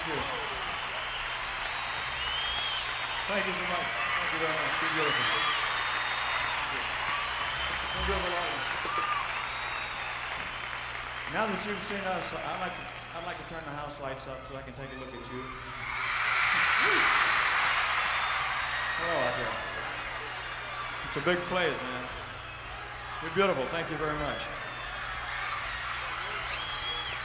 you. Thank you so much. Thank you very much. You're beautiful. Thank you. Now that you've seen us, I'd like to turn the house lights up so I can take a look at you. Hello out there. It's a big place, man. You're beautiful. Thank you very much.